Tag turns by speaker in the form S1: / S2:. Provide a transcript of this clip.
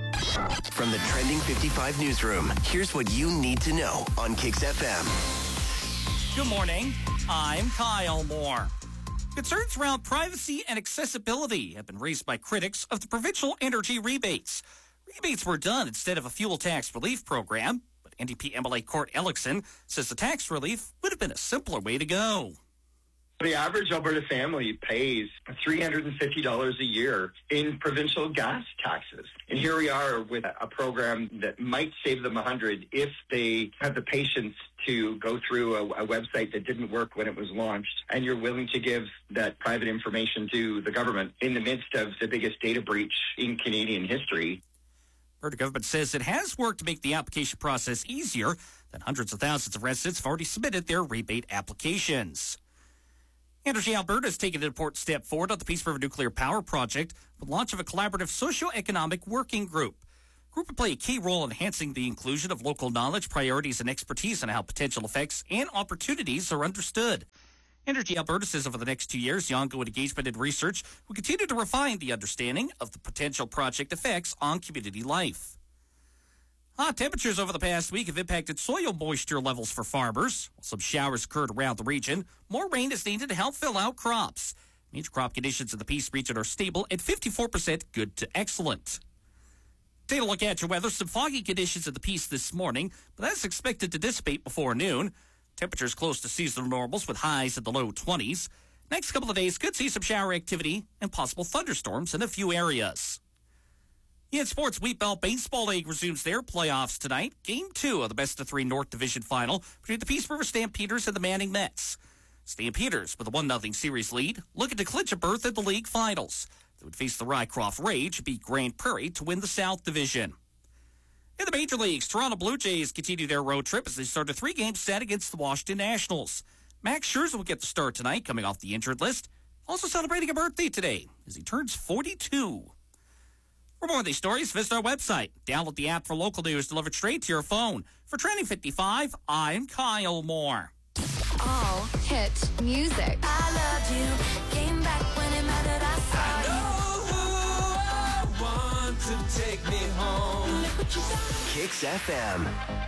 S1: From the Trending 55 newsroom, here's what you need to know on Kicks FM.
S2: Good morning. I'm Kyle Moore. Concerns around privacy and accessibility have been raised by critics of the provincial energy rebates. Rebates were done instead of a fuel tax relief program, but NDP MLA Court Ellickson says the tax relief would have been a simpler way to go.
S3: The average Alberta family pays $350 a year in provincial gas taxes. And here we are with a program that might save them $100 if they have the patience to go through a website that didn't work when it was launched, and you're willing to give that private information to the government in the midst of the biggest data breach in Canadian history.
S2: Alberta government says it has worked to make the application process easier, that hundreds of thousands of residents have already submitted their rebate applications. Energy Alberta has taken an important step forward on the Peace River Nuclear Power Project with the launch of a collaborative socio-economic working group. The group will play a key role in enhancing the inclusion of local knowledge, priorities, and expertise on how potential effects and opportunities are understood. Energy Alberta says over the next 2 years, the ongoing engagement and research will continue to refine the understanding of the potential project effects on community life. Hot temperatures over the past week have impacted soil moisture levels for farmers. While some showers occurred around the region, more rain is needed to help fill out crops. Major crop conditions in the Peace region are stable at 54% good to excellent. Take a look at your weather. Some foggy conditions in the Peace this morning, but that's expected to dissipate before noon. Temperatures close to seasonal normals with highs in the low 20s. Next couple of days could see some shower activity and possible thunderstorms in a few areas. In sports, Wheatbelt Baseball League resumes their playoffs tonight. Game 2 of the best-of-3 North Division final between the Peace River Stampeders and the Manning Mets. Stampeders, with a 1-0 series lead, looking to clinch a berth in the league finals. They would face the Rycroft Rage and beat Grand Prairie to win the South Division. In the major leagues, Toronto Blue Jays continue their road trip as they start a 3-game set against the Washington Nationals. Max Scherzer will get the start tonight, coming off the injured list. Also celebrating a birthday today as he turns 42. For more of these stories, visit our website. Download the app for local news delivered straight to your phone. For Trending 55, I'm Kyle Moore.
S4: All hit music.
S5: I loved you. Came back when it mattered. I know who I want to take me home. Look what you done.
S1: Kicks FM.